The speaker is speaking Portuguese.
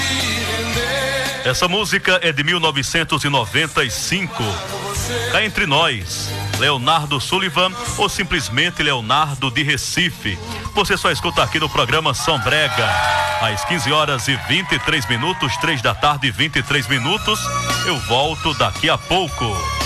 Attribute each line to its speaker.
Speaker 1: Essa música é de 1995. Cá entre nós, Leonardo Sullivan ou simplesmente Leonardo de Recife. Você só escuta aqui no programa São Brega. Às 15h23, 3 da tarde e 23 minutos. Eu volto daqui a pouco.